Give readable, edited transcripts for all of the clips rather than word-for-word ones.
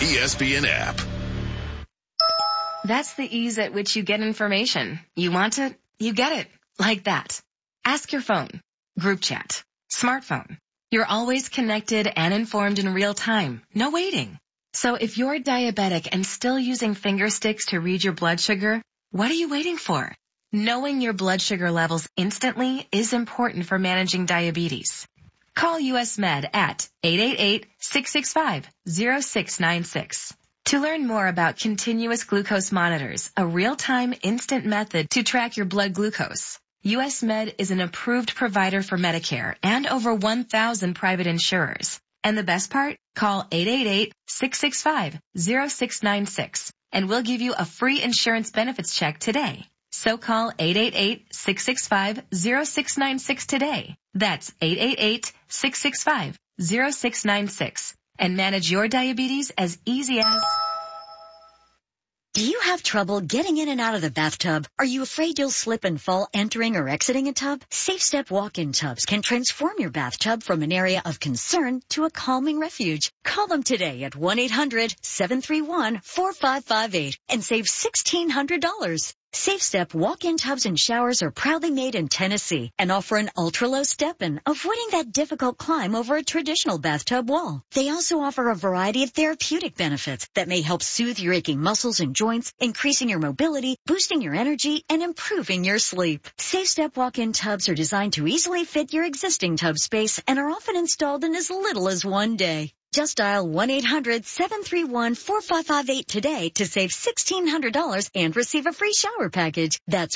ESPN app. That's the ease at which you get information. You want it, you get it. Like that. Ask your phone. Group chat. Smartphone. You're always connected and informed in real time. No waiting. So if you're diabetic and still using finger sticks to read your blood sugar, what are you waiting for? Knowing your blood sugar levels instantly is important for managing diabetes. Call US Med at 888-665-0696. To learn more about continuous glucose monitors, a real-time instant method to track your blood glucose. US Med is an approved provider for Medicare and over 1,000 private insurers. And the best part? Call 888-665-0696 and we'll give you a free insurance benefits check today. So call 888-665-0696 today. That's 888-665-0696 and manage your diabetes as easy as... Do you have trouble getting in and out of the bathtub? Are you afraid you'll slip and fall entering or exiting a tub? Safe Step walk-in tubs can transform your bathtub from an area of concern to a calming refuge. Call them today at 1-800-731-4558 and save $1,600. Safe Step walk-in tubs and showers are proudly made in Tennessee and offer an ultra-low step-in, avoiding that difficult climb over a traditional bathtub wall. They also offer a variety of therapeutic benefits that may help soothe your aching muscles and joints, increasing your mobility, boosting your energy, and improving your sleep. Safe Step walk-in tubs are designed to easily fit your existing tub space and are often installed in as little as one day. Just dial 1-800-731-4558 today to save $1,600 and receive a free shower package. That's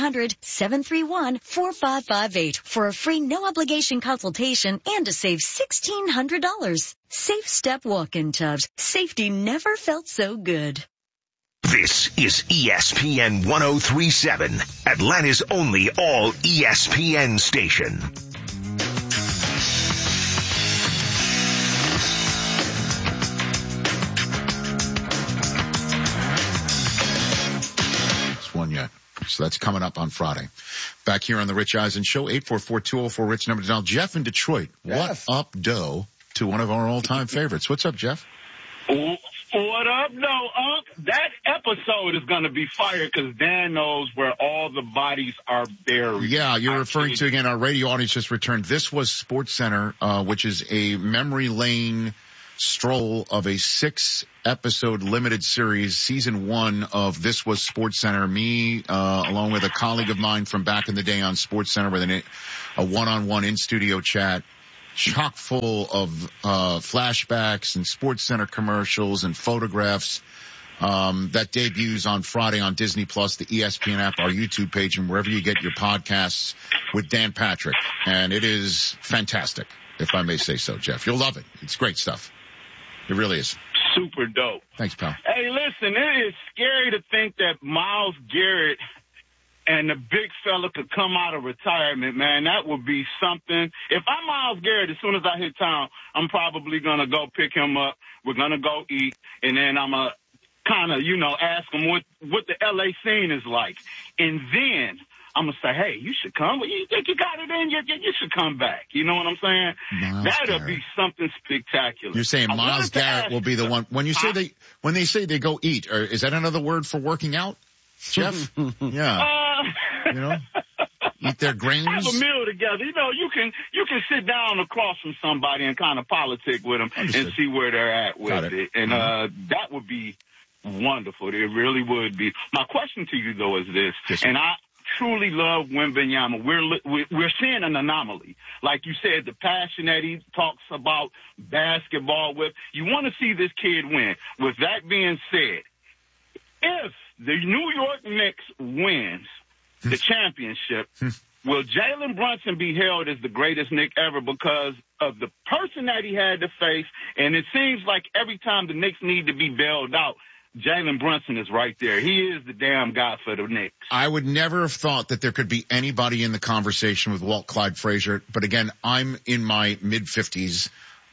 1-800-731-4558 for a free no-obligation consultation and to save $1,600. Safe Step walk-in tubs. Safety never felt so good. This is ESPN 103.7, Atlanta's only all ESPN station. Yet. So that's coming up on Friday. Back here on the Rich Eisen Show, 844-204-RICH, number to dial. Jeff in Detroit. Yes. What up, Doe, to one of our all-time favorites. What's up, Jeff? What up, Unk? That episode is going to be fire because Dan knows where all the bodies are buried. Yeah, you're referring to, again, our radio audience just returned. This was SportsCenter, which is a memory lane stroll of a 6-episode limited series, season 1 of This Was SportsCenter. Me, along with a colleague of mine from back in the day on SportsCenter with a one-on-one in-studio chat, chock full of flashbacks and SportsCenter commercials and photographs. That debuts on Friday on Disney Plus, the ESPN app, our YouTube page, and wherever you get your podcasts with Dan Patrick. And it is fantastic, if I may say so, Jeff. You'll love it. It's great stuff. It really is. Super dope. Thanks, pal. Hey, listen, it is scary to think that Myles Garrett and the big fella could come out of retirement, man. That would be something. If I'm Myles Garrett, as soon as I hit town, I'm probably going to go pick him up. We're going to go eat, and then I'm going to kind of, ask him what the L.A. scene is like. And then I'm going to say, hey, you should come. You think you got it in? You should come back. You know what I'm saying? That'll be something spectacular. You're saying Myles Garrett will be the one. When you say when they say they go eat, or is that another word for working out, Jeff? Yeah. Eat their grains. Have a meal together. You can sit down across from somebody and kind of politic with them and see where they're at with it. And that would be wonderful. It really would be. My question to you, though, is this, and I truly love Wembanyama. We're seeing an anomaly. Like you said, the passion that he talks about basketball with. You want to see this kid win. With that being said, if the New York Knicks wins the championship, will Jalen Brunson be hailed as the greatest Knick ever because of the person that he had to face? And it seems like every time the Knicks need to be bailed out, Jalen Brunson is right there. He is the damn guy for the Knicks. I would never have thought that there could be anybody in the conversation with Walt Clyde Frazier. But again, I'm in my mid-50s.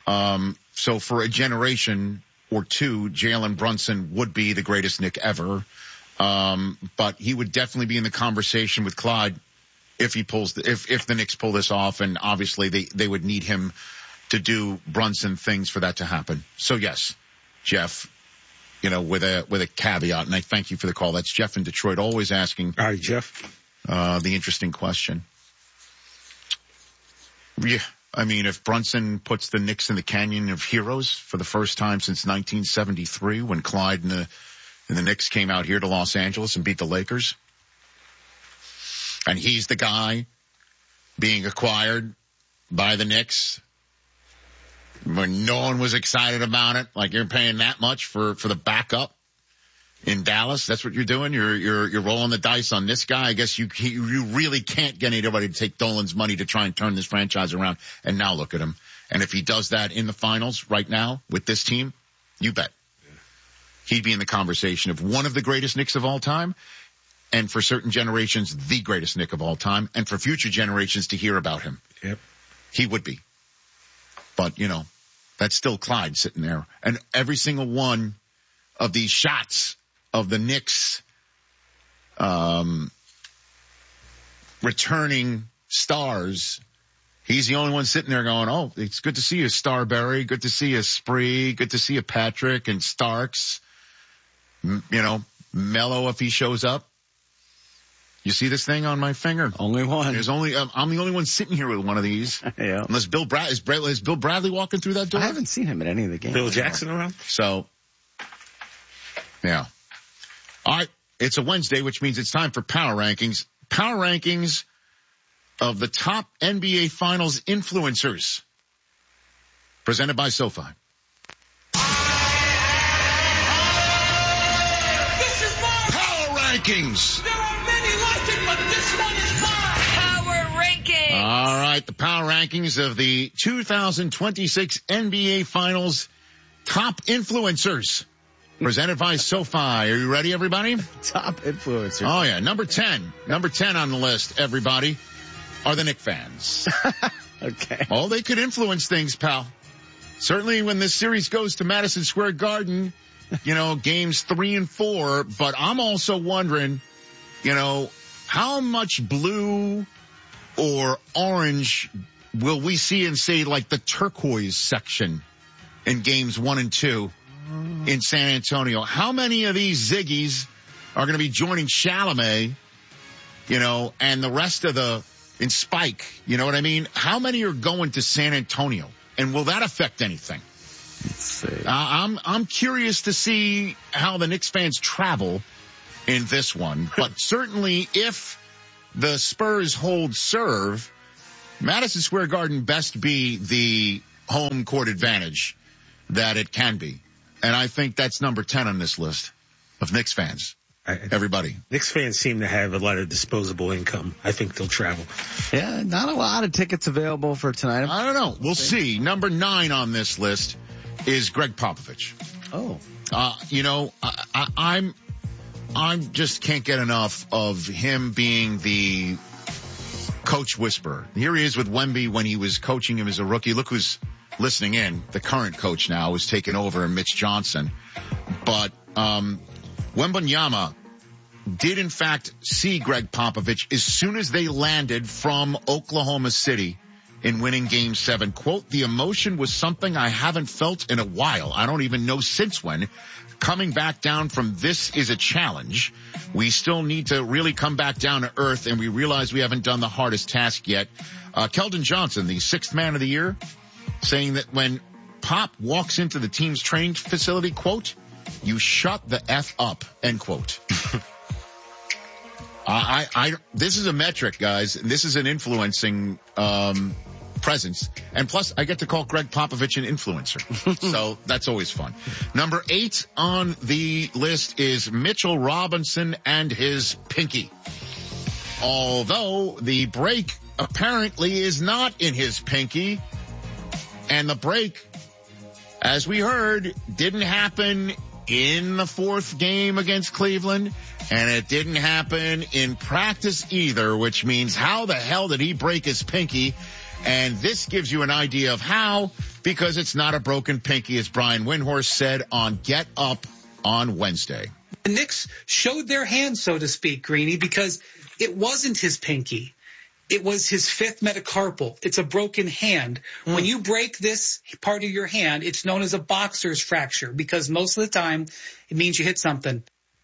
So for a generation or two, Jalen Brunson would be the greatest Knick ever. But he would definitely be in the conversation with Clyde if the Knicks pull this off. And obviously they would need him to do Brunson things for that to happen. So yes, Jeff, with a caveat, and I thank you for the call. That's Jeff in Detroit, always asking. All right, Jeff. The interesting question. Yeah, I mean, if Brunson puts the Knicks in the Canyon of Heroes for the first time since 1973, when Clyde and the Knicks came out here to Los Angeles and beat the Lakers, and he's the guy being acquired by the Knicks when no one was excited about it, like you're paying that much for the backup in Dallas. That's what you're doing. You're rolling the dice on this guy. I guess you really can't get anybody to take Dolan's money to try and turn this franchise around. And now look at him. And if he does that in the finals right now with this team, you bet he'd be in the conversation of one of the greatest Knicks of all time. And for certain generations, the greatest Knick of all time. And for future generations to hear about him. Yep. He would be. But, that's still Clyde sitting there. And every single one of these shots of the Knicks returning stars, he's the only one sitting there going, oh, it's good to see you, Starberry. Good to see you, Spree. Good to see you, Patrick and Starks. Melo if he shows up. You see this thing on my finger? Only one. I'm the only one sitting here with one of these. Yeah. Unless is Bill Bradley walking through that door? I haven't seen him at any of the games. Bill Jackson around? So, yeah. All right. It's a Wednesday, which means it's time for Power Rankings. Power Rankings of the top NBA Finals influencers. Presented by SoFi. This is my Power Rankings. There are many like it, but this one is mine. Power Rankings. All right, the Power Rankings of the 2026 NBA Finals top influencers. Presented by SoFi. Are you ready, everybody? Top influencers. Oh, yeah. Number 10 on the list, everybody, are the Knicks fans. Okay. Oh, they could influence things, pal. Certainly when this series goes to Madison Square Garden, games 3 and 4. But I'm also wondering, how much blue or orange will we see in, say, like the turquoise section in games 1 and 2 in San Antonio? How many of these Ziggies are going to be joining Chalamet, and the rest of in Spike? You know what I mean? How many are going to San Antonio? And will that affect anything? Let's see. I'm curious to see how the Knicks fans travel in this one. But certainly if the Spurs hold serve, Madison Square Garden best be the home court advantage that it can be. And I think that's number 10 on this list of Knicks fans. Everybody. Knicks fans seem to have a lot of disposable income. I think they'll travel. Yeah, not a lot of tickets available for tonight. I don't know. We'll see. Number 9 on this list is Greg Popovich. Oh. I'm just can't get enough of him being the coach whisperer. Here he is with Wemby when he was coaching him as a rookie. Look who's listening in. The current coach now is taking over, Mitch Johnson. But Wembanyama did in fact see Greg Popovich as soon as they landed from Oklahoma City in winning Game 7. Quote, the emotion was something I haven't felt in a while. I don't even know since when. Coming back down from this is a challenge. We still need to really come back down to earth, and we realize we haven't done the hardest task yet. Keldon Johnson, the 6th man of the year, saying that when Pop walks into the team's training facility, quote, you shut the F up, end quote. This is a metric, guys. This is an influencing, presence. And plus, I get to call Greg Popovich an influencer. So that's always fun. Number 8 on the list is Mitchell Robinson and his pinky. Although the break apparently is not in his pinky. And the break, as we heard, didn't happen in the 4th game against Cleveland, and it didn't happen in practice either, which means how the hell did he break his pinky? And this gives you an idea of how, because it's not a broken pinky, as Brian Windhorst said on Get Up on Wednesday. The Knicks showed their hand, so to speak, Greeny, because it wasn't his pinky. It was his 5th metacarpal. It's a broken hand. When you break this part of your hand, it's known as a boxer's fracture because most of the time it means you hit something.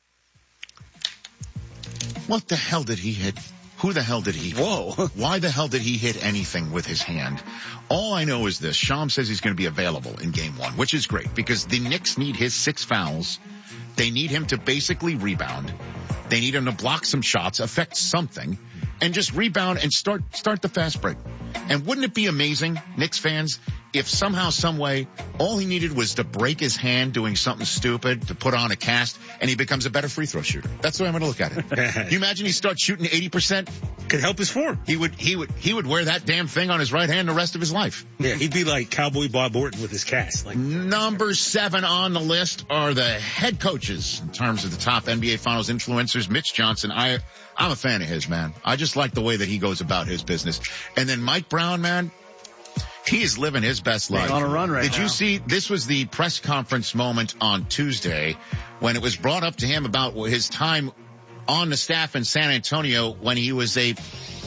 What the hell did he hit? Who the hell did he hit? Whoa. Why the hell did he hit anything with his hand? All I know is this. Sham says he's going to be available in game 1, which is great because the Knicks need his 6 fouls. They need him to basically rebound. They need him to block some shots, affect something, and just rebound and start the fast break. And wouldn't it be amazing, Knicks fans, if somehow, some way, all he needed was to break his hand doing something stupid, to put on a cast, and he becomes a better free throw shooter. That's the way I'm going to look at it. Can you imagine he starts shooting 80%? Could help his form. He would wear that damn thing on his right hand the rest of his life. Yeah, he'd be like Cowboy Bob Orton with his cast. Like Number 7 on the list are the head coaches in terms of the top NBA Finals influencers. Mitch Johnson, I'm a fan of his, man. I just like the way that he goes about his business. And then Mike Brown, man, he is living his best life. On a run right now. Did you see, this was the press conference moment on Tuesday when it was brought up to him about his time on the staff in San Antonio when he was a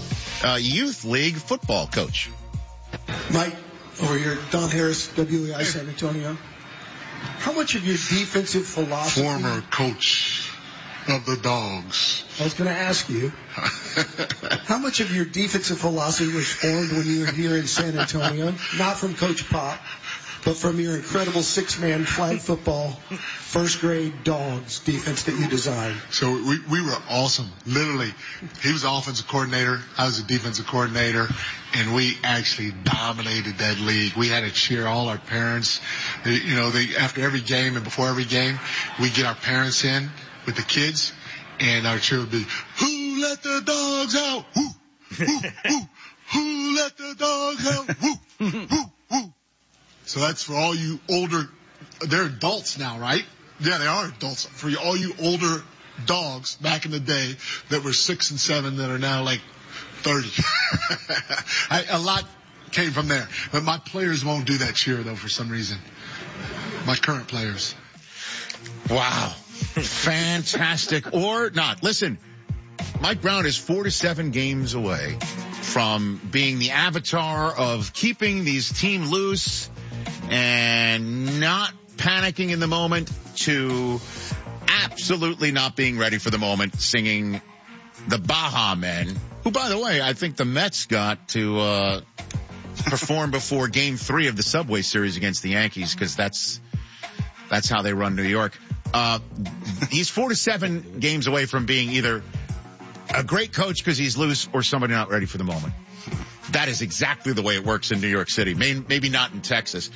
youth league football coach. Mike, over here, Don Harris, WEI San Antonio. How much of your defensive philosophy... Former coach of the Dogs. I was going to ask you, how much of your defensive philosophy was formed when you were here in San Antonio? Not from Coach Pop, but from your incredible 6-man flag football first grade Dogs defense that you designed. So we were awesome. Literally, he was the offensive coordinator. I was the defensive coordinator. And we actually dominated that league. We had to cheer all our parents. You know, after every game and before every game, we get our parents in with the kids. And our cheer would be, who let the dogs out? Woo, woo, woo. Who let the dogs out? Woo, woo, woo. So that's for all you older, they're adults now, right? Yeah, they are adults. For all you older dogs back in the day that were 6 and 7 that are now like 30. A lot came from there. But my players won't do that cheer, though, for some reason. My current players. Wow. Fantastic. Or not. Listen, Mike Brown is 4 to 7 games away from being the avatar of keeping these team loose and not panicking in the moment to absolutely not being ready for the moment, singing the Baja Men, who, by the way, I think the Mets got to perform before Game 3 of the Subway Series against the Yankees, because that's how they run New York. He's 4 to 7 games away from being either a great coach because he's loose or somebody not ready for the moment. That is exactly the way it works in New York City. Maybe not in Texas.